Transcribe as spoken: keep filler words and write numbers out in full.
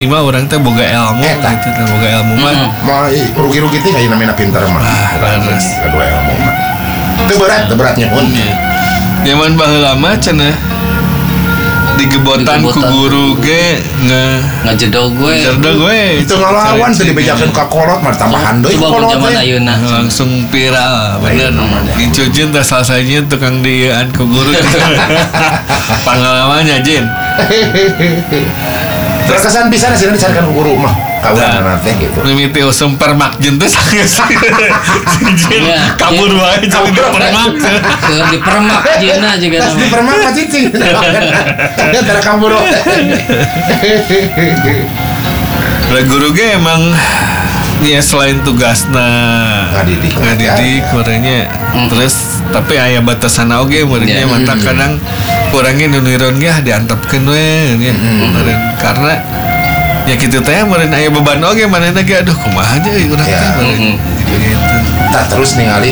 Lima orang teh boga ilmu gitu, teh boga ilmu mah. Mau rugi-rugi teh kayak namanya pinter mah. Laras. Kedua ilmu mah. Itu berat, itu beratnya pun. Zaman baheula mah cenah digebotan ku guru ge nge ngajedog gue. Ngajedog gue. Itu ngelawan teh dibejakeun ka kolot mah tambahan deui kolot. Zaman ayeuna langsung viral bener. Dicujin teh salsanya tukang dieuan ku guru. Pengalamannya Jin. Terkesan pisan sih dicarikan ku guru mah. Kawan nanti gitu. Mimiti usum permak jin teh sageus. Kabur wae jeung di permak. Keur di permak jeuna juga nama. Di permak mah cicing. Ya tara kabur. Lah guru ge emang ya selain tugasna ngadidik ngadidik kurangnya terus tapi aya batasan oge muridnya mata kadang kurangnya nuniron ge diantepkeun we nya karena ya gitu teh meureun aya beban oge manehna ge aduh kumaha aja urang teh gitu. Nah terus ningali